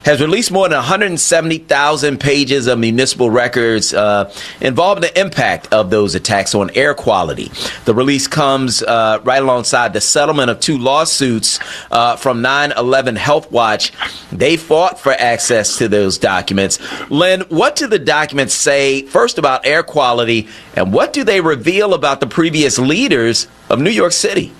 has released more than 170,000 pages of municipal records involving the impact of those attacks on air quality. The release comes right alongside the settlement of two lawsuits from 9/11 Health Watch. They fought for access to those documents. Lynn, what do the documents say, first, about air quality, and what do they reveal about the previous leaders of New York City?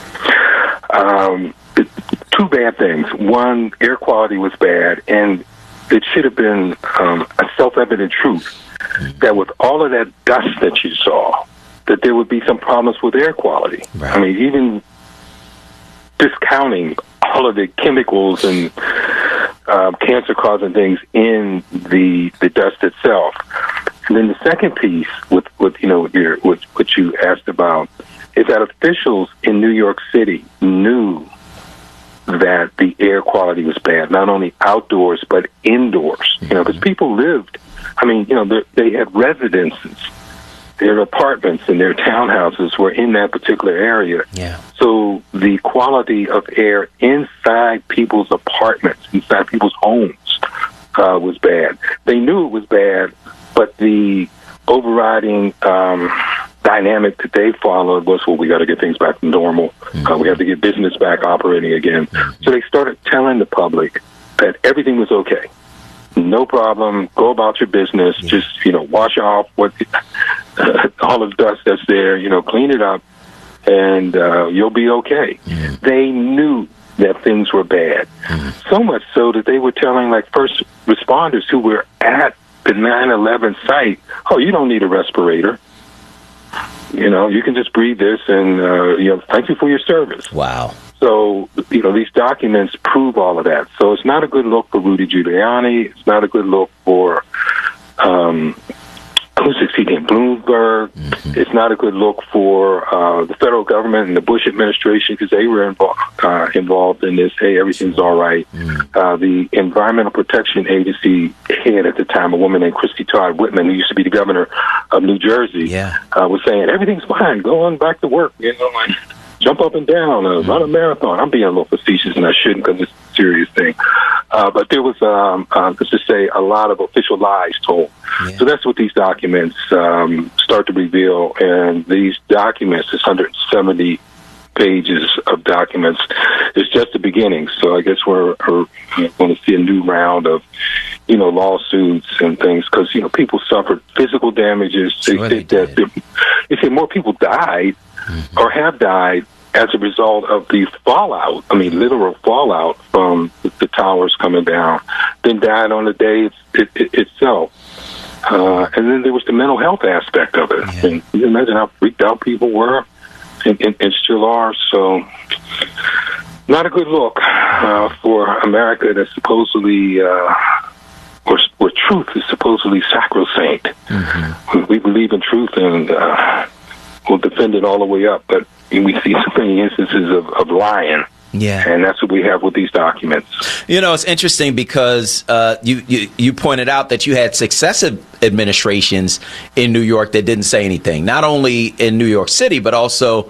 Two bad things. One, air quality was bad, and it should have been a self-evident truth that with all of that dust that you saw, that there would be some problems with air quality. Right. I mean, even discounting all of the chemicals and cancer-causing things in the dust itself. And then the second piece, with what you asked about, is that officials in New York City knew that the air quality was bad, not only outdoors, but indoors. Because people lived, they had residences. Their apartments and their townhouses were in that particular area. Yeah. So the quality of air inside people's apartments, inside people's homes, was bad. They knew it was bad, but the overriding dynamic that they followed was, well, we got to get things back to normal. We have to get business back operating again. So they started telling the public that everything was okay. No problem. Go about your business. Just, wash off what all of the dust that's there, clean it up, and you'll be okay. They knew that things were bad. So much so that they were telling, first responders who were at the 9/11 site, oh, you don't need a respirator. You can just breathe this, and thank you for your service. Wow. So, these documents prove all of that. So it's not a good look for Rudy Giuliani. It's not a good look for who's succeeding Bloomberg. It's not a good look for the federal government and the Bush administration, because they were involved in this. Hey, everything's all right. The Environmental Protection Agency head at the time, a woman named Christy Todd Whitman, who used to be the governor of New Jersey, was saying, everything's fine. Go on back to work. Jump up and down, run a marathon. I'm being a little facetious, and I shouldn't, because it's a serious thing. But there was, let's just say, a lot of official lies told. So that's what these documents start to reveal. And these documents, this 170 pages of documents, is just the beginning. So I guess we're going to see a new round of, lawsuits and things, because, people suffered physical damages. They say more people died or have died as a result of the fallout, literal fallout from the towers coming down, than died on the day itself. And then there was the mental health aspect of it. Yeah. And you imagine how freaked out people were and still are. So not a good look for America that's supposedly, where truth is supposedly sacrosanct. We believe in truth, and we'll defend it all the way up. But we see so many instances of lying. Yeah. And that's what we have with these documents. It's interesting because you pointed out that you had successive administrations in New York that didn't say anything, not only in New York City, but also,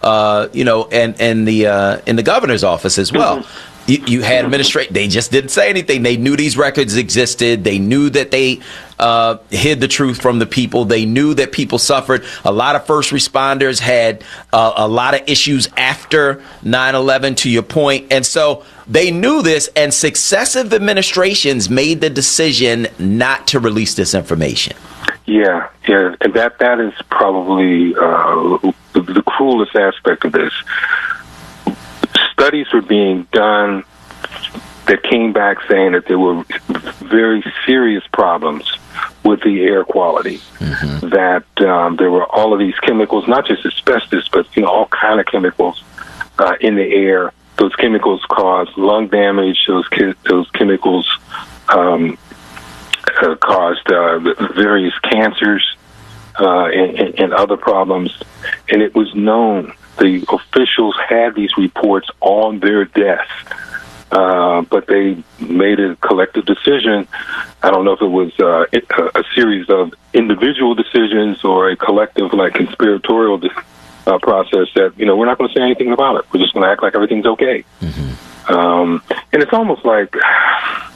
and in the governor's office as well. You had they just didn't say anything. They knew these records existed. They knew that they hid the truth from the people. They knew that people suffered. A lot of first responders had a lot of issues after 9/11, to your point. And so they knew this, and successive administrations made the decision not to release this information. Yeah. And that is probably the cruelest aspect of this. Studies were being done that came back saying that there were very serious problems with the air quality, that there were all of these chemicals, not just asbestos, but all kind of chemicals in the air. Those chemicals cause lung damage. Those chemicals caused various cancers and other problems, and it was known. The officials had these reports on their desk, but they made a collective decision. I don't know if it was a series of individual decisions or a collective, conspiratorial process that, we're not going to say anything about it. We're just going to act like everything's okay. And it's almost like